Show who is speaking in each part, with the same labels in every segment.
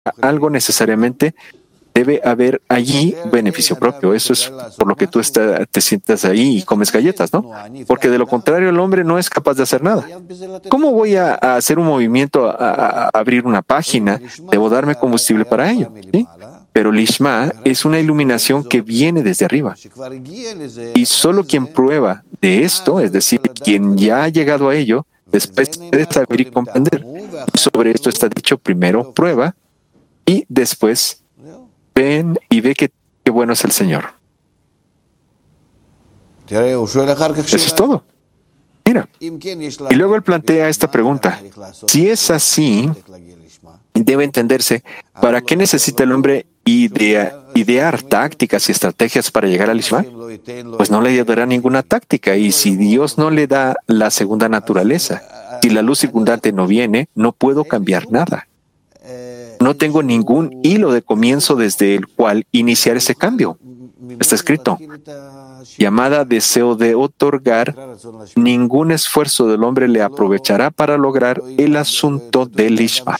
Speaker 1: algo necesariamente debe haber allí beneficio propio. Eso es por lo que tú te sientas ahí y comes galletas, ¿no? Porque de lo contrario el hombre no es capaz de hacer nada. ¿Cómo voy a hacer un movimiento, a abrir una página? Debo darme combustible para ello, ¿sí? Pero Lishma es una iluminación que viene desde arriba. Y solo quien prueba de esto, es decir, quien ya ha llegado a ello, después puede saber y comprender. Sobre esto está dicho: primero prueba y después ven y ve qué bueno es el Señor. Eso es todo. Mira. Y luego él plantea esta pregunta: si es así, debe entenderse, ¿para qué necesita el hombre idear tácticas y estrategias para llegar al Lishma? Pues no le dará ninguna táctica, y si Dios no le da la segunda naturaleza, si la luz circundante no viene, no puedo cambiar nada. No tengo ningún hilo de comienzo desde el cual iniciar ese cambio. Está escrito: llamada deseo de otorgar, ningún esfuerzo del hombre le aprovechará para lograr el asunto del Lishma.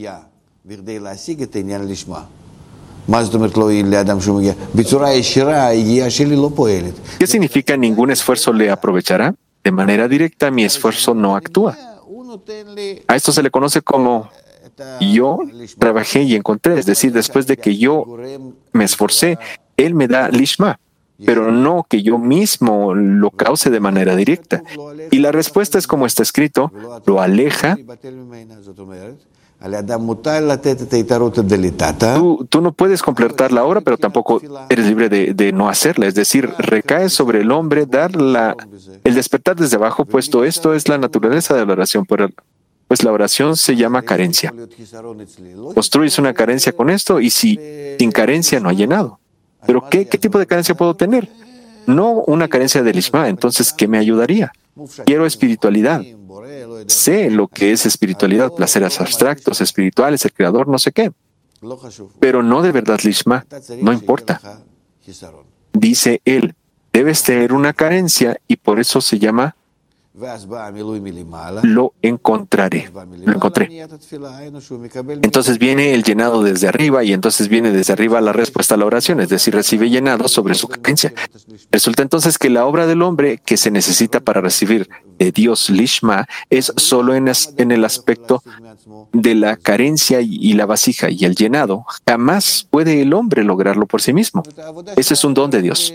Speaker 1: ¿Qué significa ningún esfuerzo le aprovechará? De manera directa, mi esfuerzo no actúa. A esto se le conoce como yo trabajé y encontré, es decir, después de que yo me esforcé, Él me da Lishma, pero no que yo mismo lo cause de manera directa. Y la respuesta es como está escrito: lo aleja. Tú no puedes completar la obra, pero tampoco eres libre de no hacerla. Es decir, recae sobre el hombre dar el despertar desde abajo, puesto esto es la naturaleza de la oración. Pues la oración se llama carencia. Construyes una carencia con esto, y sin carencia no hay llenado. Pero ¿qué tipo de carencia puedo tener? No una carencia de Lishma. Entonces, ¿qué me ayudaría? Quiero espiritualidad. Sé lo que es espiritualidad, placeres abstractos, espirituales, el creador, no sé qué. Pero no de verdad Lishma. No importa. Dice él, debes tener una carencia, y por eso se llama lo encontraré. Lo encontré. Entonces viene el llenado desde arriba, y entonces viene desde arriba la respuesta a la oración, es decir, recibe llenado sobre su carencia. Resulta entonces que la obra del hombre que se necesita para recibir de Dios Lishma es solo en el aspecto de la carencia y la vasija, y el llenado jamás puede el hombre lograrlo por sí mismo. Ese es un don de Dios.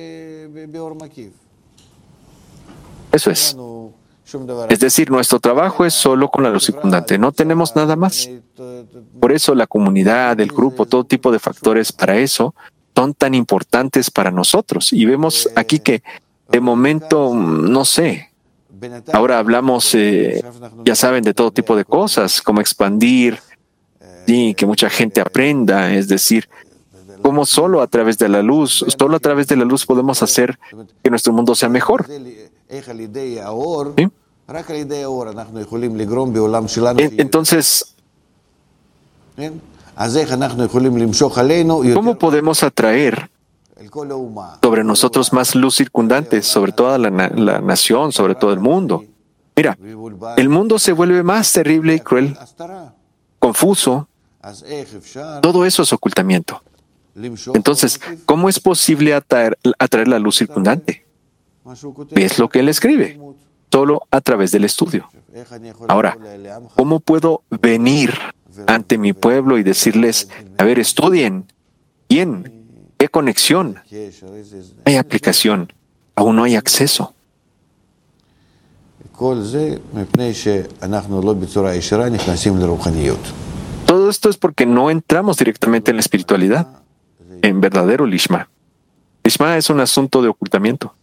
Speaker 1: Eso es. Es decir, nuestro trabajo es solo con la luz circundante, no tenemos nada más. Por eso la comunidad, el grupo, todo tipo de factores para eso son tan importantes para nosotros. Y vemos aquí que de momento, no sé, ahora hablamos, ya saben, de todo tipo de cosas, como expandir, y que mucha gente aprenda, es decir, cómo solo a través de la luz podemos hacer que nuestro mundo sea mejor. ¿Sí? Entonces, ¿cómo podemos atraer sobre nosotros más luz circundante, sobre toda la nación, sobre todo el mundo? Mira, el mundo se vuelve más terrible y cruel, confuso. Todo eso es ocultamiento. Entonces, ¿cómo es posible atraer la luz circundante? Es lo que él escribe, solo a través del estudio. Ahora, ¿cómo puedo venir ante mi pueblo y decirles, a ver, estudien? ¿Quién? ¿Qué conexión? Hay aplicación, aún no hay acceso. Todo esto es porque no entramos directamente en la espiritualidad, en verdadero Lishma. Lishma es un asunto de ocultamiento.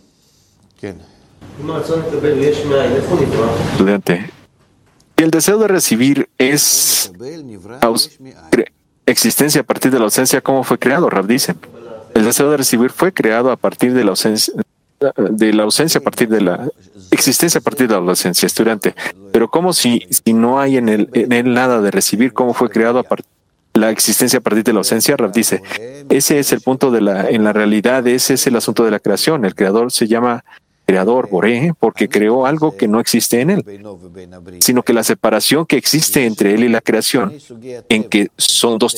Speaker 1: Estudiante, el deseo de recibir es existencia a partir de la ausencia. ¿Cómo fue creado? Rav dice, el deseo de recibir fue creado a partir de la ausencia, a partir de la existencia a partir de la ausencia. Estudiante, pero ¿cómo si no hay en él nada de recibir? ¿Cómo fue creado la existencia a partir de la ausencia? Rav dice, ese es el punto en la realidad, ese es el asunto de la creación. El creador se llama creador, Boré, porque creó algo que no existe en él, sino que la separación que existe entre él y la creación, en que son dos